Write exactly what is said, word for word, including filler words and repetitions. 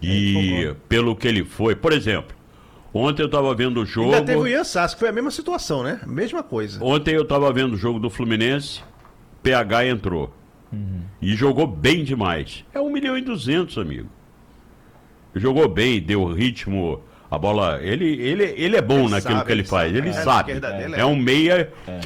E pelo que ele foi, por exemplo, ontem eu estava vendo o jogo... Ainda teve o Ian Sassi, que foi a mesma situação, né? Mesma coisa. Ontem eu estava vendo o jogo do Fluminense, P H entrou. Uhum. E jogou bem demais. É um milhão e duzentos, amigo. Jogou bem, deu ritmo, a bola... Ele, ele, ele é bom ele naquilo sabe, que ele, ele faz, ele é, sabe. É, é um meia... É. Que